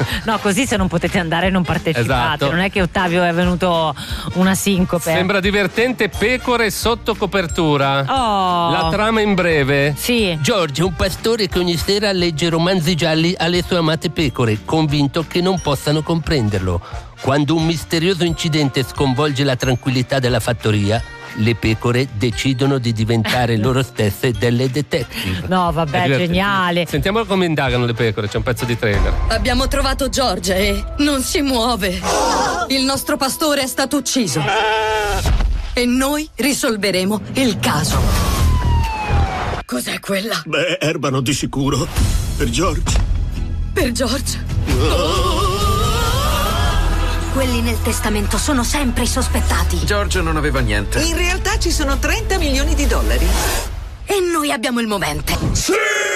No, così se non potete andare non partecipate. Esatto. Non è che Ottavio è venuto una sincope. Sembra divertente. Pecore sotto copertura. Oh. La trama in breve. Sì. George, un pastore che ogni sera legge romanzi gialli alle sue amate pecore, convinto che non possano comprenderlo. Quando un misterioso incidente sconvolge la tranquillità della fattoria, le pecore decidono di diventare loro stesse delle detective. No, vabbè, geniale. Sentiamo come indagano le pecore, c'è un pezzo di trailer. Abbiamo trovato George e non si muove. Il nostro pastore è stato ucciso. E noi risolveremo il caso. Cos'è quella? Beh, erbano di sicuro. Per George. Per George? Quelli nel testamento sono sempre i sospettati. George non aveva niente. In realtà ci sono 30 milioni di dollari. E noi abbiamo il movente. Sì!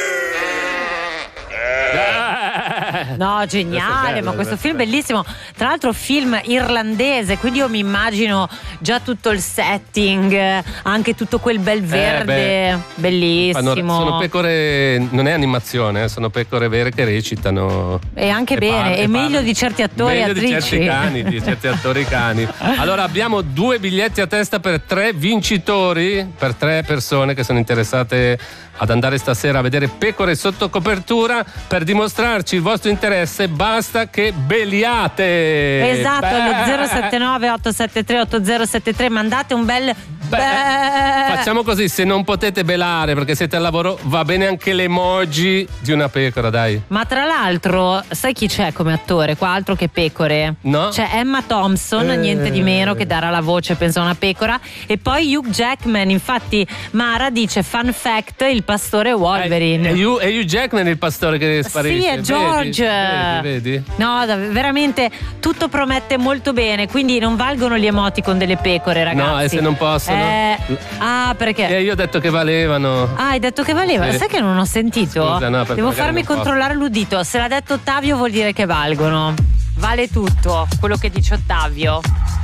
No, geniale, ma questo film è bellissimo. Tra l'altro film irlandese, quindi io mi immagino già tutto il setting, anche tutto quel bel verde, bellissimo. Sono pecore, non è animazione, sono pecore vere che recitano. E anche bene, e meglio di certi attori e attrici. Di certi attori cani. Allora abbiamo 2 biglietti a testa per 3 vincitori, per 3 persone che sono interessate ad andare stasera a vedere Pecore sotto copertura. Per dimostrarci il vostro interesse basta che beliate. Esatto, allo 079 873 8073 mandate un bel Facciamo così, se non potete belare perché siete al lavoro, va bene anche l'emoji di una pecora, dai. Ma tra l'altro, sai chi c'è come attore qua altro che pecore? No. C'è Emma Thompson, niente di meno, che darà la voce, penso, a una pecora. E poi Hugh Jackman. Infatti Mara dice, fun fact, il pastore Wolverine. È Hugh Jackman il pastore che sparisce. Sì, è George. Vedi? No, veramente tutto promette molto bene. Quindi non valgono gli emoticon delle pecore, ragazzi. No, e se non possono? Perché? Io ho detto che valevano. Hai detto che valeva? Sì. Sai che non ho sentito? Scusa, no, devo farmi controllare l'udito. Se l'ha detto Ottavio vuol dire che valgono. Vale tutto quello che dice Ottavio.